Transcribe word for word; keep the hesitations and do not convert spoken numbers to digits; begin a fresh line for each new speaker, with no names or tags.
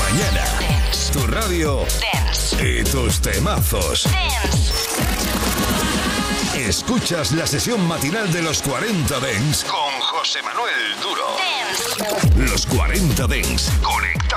mañana.
Dance.
Tu radio.
Dance.
Y tus temazos.
Dance.
Escuchas la sesión matinal de los cuarenta Dance con José Manuel Duro.
Dance.
Los cuarenta Dance con